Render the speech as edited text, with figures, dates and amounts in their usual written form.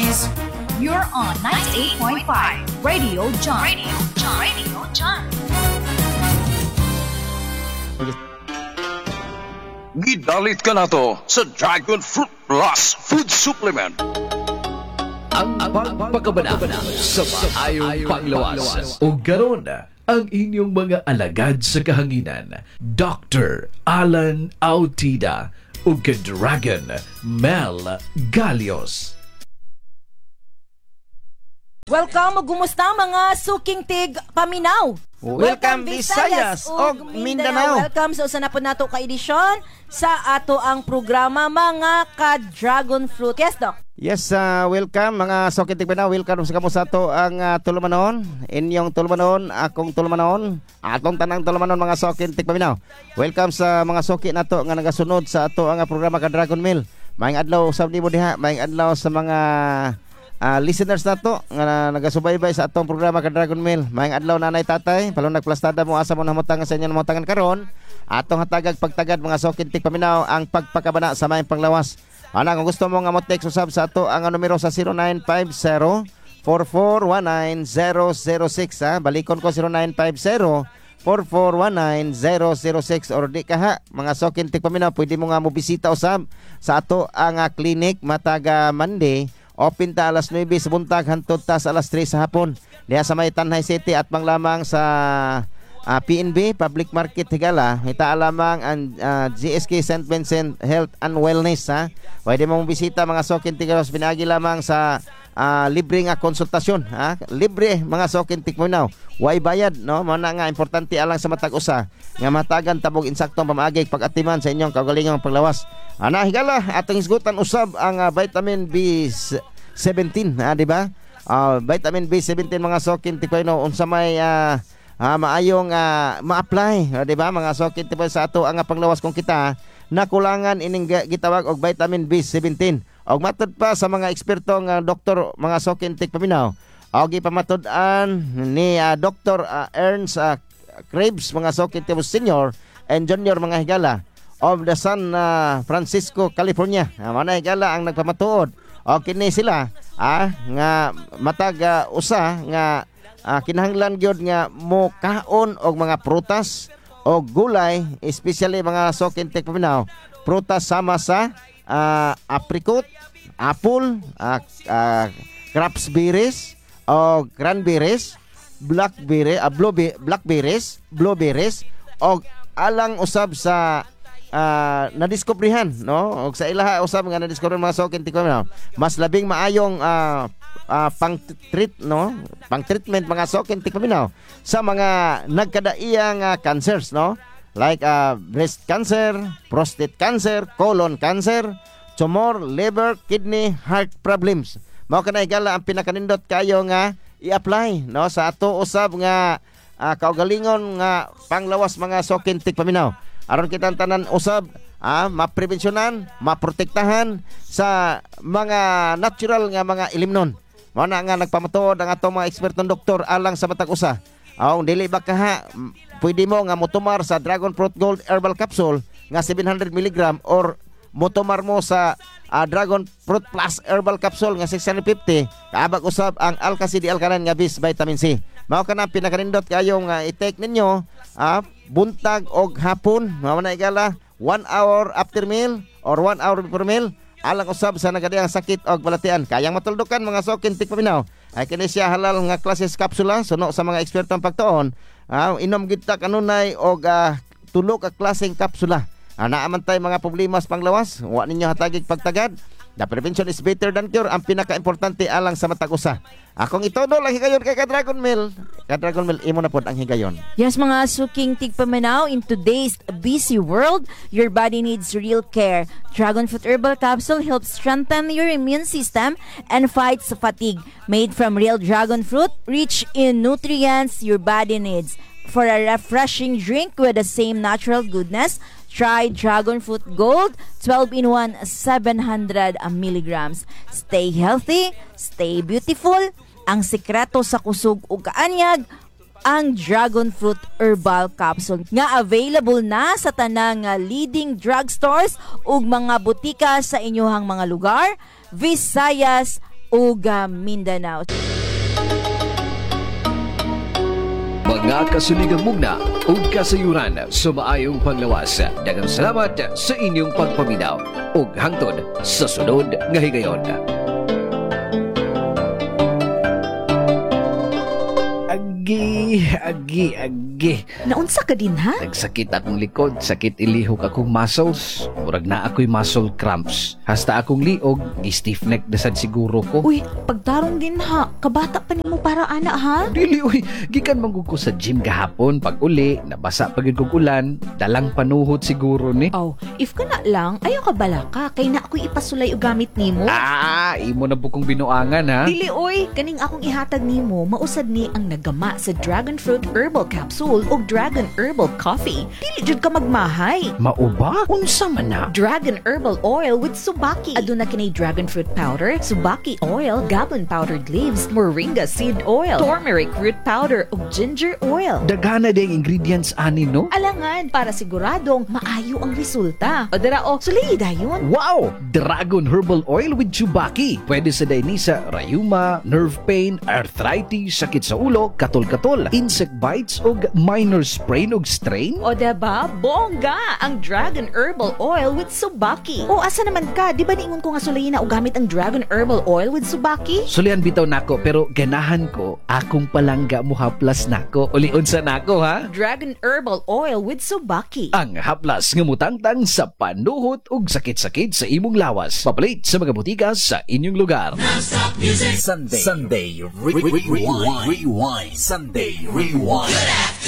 News. You're on 98.5 Radio John. Radio John. Radio John. Gidalit ka na to sa Dragon Fruit Plus Food Supplement. Ang pagpakabana sa maayong panglawas. O garon ang inyong mga alagad sa kahanginan, Dr. Alan Autida o Dragon Mel Galios. Welcome o gumusta mga suking tig paminaw. Welcome Visayas o Mindanao. Welcome sa usa na po nato ka edisyon sa ato ang programa mga ka-dragon fruit. Yes, Doc? Yes, welcome mga suking tig paminaw. Welcome sa kamo sa ato ang tulumanon. Inyong tulumanon, akong tulumanon, atong tanang tulumanon mga suking tig paminaw. Welcome sa mga suki nato nga nagasunod sa ato ang programa ka-Dragon Mill. Maayong adlaw usab nimo diha, maayong adlaw sa mga listeners nato nga nagasubaybay sa atong programa ka Dragon Mill. Maayong adlaw nanay tatay, palong nagplastada mo asa mo namutangan sa inyo namutangan karon. Atong hatagag pagtagad mga sukintik paminaw ang pagpakabana sa maayong panglawas. Ana kung gusto mo nga mo text usab sa ato ang numero sa 0950-4419-006 balikon ko 0950-4419-006 or di ka ha mga sukintik paminaw pwede mo nga mo bisita usab sa ato ang clinic mataga Monday. Open ta alas 9 sa buntag hantod ta sa alas 3 sa hapon. Diha sa may Tanhay City at panglamang sa PNB Public Market Higala. Ita lamang ang GSK St. Vincent Health and Wellness ha. Pwede mo bisita mga sukin tigaros pinagi lamang sa libre nga konsultasyon ha. Libre mga sukin tikminaw. Way bayad no. Mao na nga importante alang sa matag usa nga matagan tabog insaktong pamaagi pag-atiman sa inyong kaugalingong panglawas. Ana higala atong isgutan usab ang vitamin B17 di ba? Vitamin B17 mga sukin tikminaw unsa may maayong ma-apply di ba mga sukin tikminaw sa ato ang panglawas kung kita nakulangan ining gitawag og vitamin B17. Og matud pa sa mga eksperto nga doktor mga sukin tikminaw og ipamatud-an ni Dr. Ernst Krebs mga sukin tikminaw senior and junior mga higala of the San Francisco, California. Mana higala ang nagpamatuod. O kini sila nga matag usa nga kinahanglan gyud nga mo kaon og mga prutas o gulay, especially mga sukin tek paminaw. Prutas sama sa apricot, apple, crabsberries o cranberries, blackberries, blueberries og alang usab sa nadiskubrihan no og sa ilaha usab nga nadiskubre mga sukin tikminaw mas labing maayong pang treatment mga sukin tikminaw sa mga nagkadaiyang cancers no like breast cancer, prostate cancer, colon cancer, tumor, liver, kidney, heart problems. Mao kanay gala ang pinakanindot kayo nga i-apply no sa ato usab nga kaugalingon nga panglawas mga sukin tikminaw. Aron kitang tanan usab maprevensyonan, maprotektahan sa mga natural nga mga ilimnon. Mao na nga nagpamatuod ang atong mga ekspertong doktor alang sa matag usa. Dili ba kaha pwede mo nga motumar sa Dragon Fruit Gold Herbal Capsule nga 700 mg or motumar mo sa Dragon Fruit Plus Herbal Capsule nga 650 kaabag usab ang Alka-CD Alkaline nga bis vitamin C. Mao kana pinakanindot kayo nga i-take ninyo buntag og hapon. Mao na igala 1 hour after meal or 1 hour before meal alang usab sa nagadiyang sakit og balatian. Kayang matuldukan mga sukin tikpaminaw. Ay kini siya halal nga klases kapsula suno sa mga ekspertong pagtuon. Inom gid ta kanunay og tulo ka klaseng kapsula. Naaman tay mga problema sa panglawas, wa ninyo hatagig pagtagad. The prevention is better than cure. Ang pinaka-importante alang sa matag usa. Akong itodo lang higayon kay Dragon Mill. Dragon Mill imo na pod ang higayon. Yes mga suking tigpaminaw, in today's busy world, your body needs real care. Dragon Fruit Herbal Capsule helps strengthen your immune system and fights fatigue. Made from real dragon fruit, rich in nutrients your body needs. For a refreshing drink with the same natural goodness, try Dragon Fruit Gold 12-in-1 700 milligrams. Stay healthy, stay beautiful. Ang sekreto sa kusog ug kaanyag ang Dragon Fruit Herbal Capsule nga available na sa tanang leading drugstores ug mga butika sa inyohang mga lugar, Visayas ug Mindanao. Mga kasuligang mugna ug kasayuran sa maayong panglawas. Daghang salamat sa inyong pagpaminaw ug hangtod sa sunod nga higayon. Agi. Naunsa ka din ha? Nagsakit akong likod, sakit ilihok akong muscles. Murag na ako'y muscle cramps. Hasta akong liog, stiff neck dasad siguro ko. Uy, pagtarong din ha. Kabata pa nimo para ana ha? Dili, uy, gikan manggug ko sa gym gahapon. Pag uli, nabasa pagid kog ulan, dalang panuhot siguro ni. Oh, if ka na lang, ayaw ka bala ka. Kay na ako'y ipasulay og gamit nimo. Imo na bukong binuangan ha. Dili oy, kaning akong ihatag nimo, mausad ni ang nagama sa Dragon Fruit Herbal Capsule o Dragon Herbal Coffee. Dili jud ka magmahay. Mauba? Unsa man na? Dragon Herbal Oil with Subaki. Aduna kini Dragon Fruit Powder, Subaki Oil, Gablon Powdered Leaves, Moringa Seed Oil, Turmeric Root Powder ug Ginger Oil. Daghana ding ingredients ani no? Alangan para siguradong maayo ang resulta. O dara o, sulay dayon. Wow! Dragon Herbal Oil with Chubaki. Pwede sa daini sa rayuma, nerve pain, arthritis, sakit sa ulo, katol-katol, insect bites o minor sprain o strain. O diba, bongga ang Dragon Herbal Oil with Subaki. O asa naman ka, di ba niingon ko nga sulayin na o gamit ang Dragon Herbal Oil with Subaki? Sulian bitaw nako pero ganahan ko akong palangga mo haplas nako. Uliun sa nako ha. Dragon Herbal Oil with Subaki. Ang haplas nga mutangtang sa panuhot ug sakit-sakit sa imong lawas. Papalit sa mga butika sa inyong lugar. Sunday Rewind. Sunday Rewind.